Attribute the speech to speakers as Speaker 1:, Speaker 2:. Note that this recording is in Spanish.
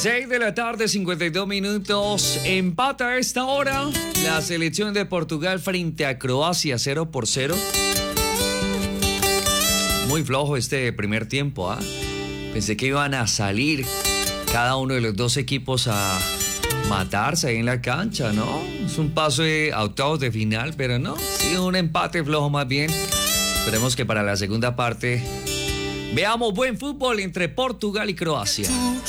Speaker 1: 6 de la tarde, 52 minutos. Empata a esta hora la selección de Portugal frente a Croacia, 0-0. Muy flojo este primer tiempo, ¿ah? Pensé que iban a salir cada uno de los dos equipos a matarse ahí en la cancha, ¿no? Es un paso a octavos de final, pero no, sí, un empate flojo más bien. Esperemos que para la segunda parte veamos buen fútbol entre Portugal y Croacia.